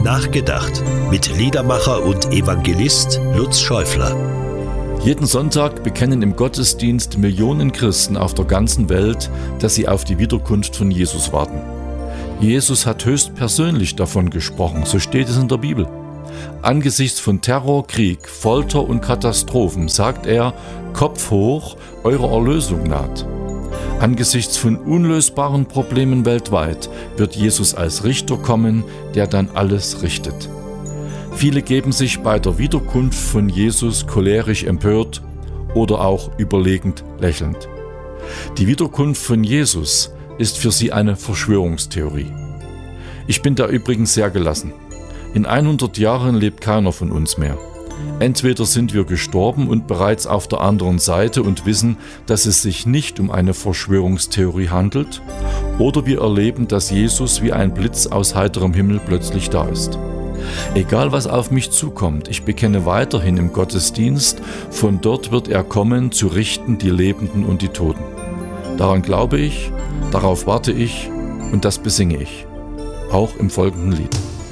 Nachgedacht mit Liedermacher und Evangelist Lutz Schäufler. Jeden Sonntag bekennen im Gottesdienst Millionen Christen auf der ganzen Welt, dass sie auf die Wiederkunft von Jesus warten. Jesus hat höchstpersönlich davon gesprochen, so steht es in der Bibel. Angesichts von Terror, Krieg, Folter und Katastrophen sagt er: Kopf hoch, eure Erlösung naht. Angesichts von unlösbaren Problemen weltweit wird Jesus als Richter kommen, der dann alles richtet. Viele geben sich bei der Wiederkunft von Jesus cholerisch empört oder auch überlegend lächelnd. Die Wiederkunft von Jesus ist für sie eine Verschwörungstheorie. Ich bin da übrigens sehr gelassen. In 100 Jahren lebt keiner von uns mehr. Entweder sind wir gestorben und bereits auf der anderen Seite und wissen, dass es sich nicht um eine Verschwörungstheorie handelt, oder wir erleben, dass Jesus wie ein Blitz aus heiterem Himmel plötzlich da ist. Egal was auf mich zukommt, ich bekenne weiterhin im Gottesdienst, von dort wird er kommen, zu richten die Lebenden und die Toten. Daran glaube ich, darauf warte ich und das besinge ich, auch im folgenden Lied.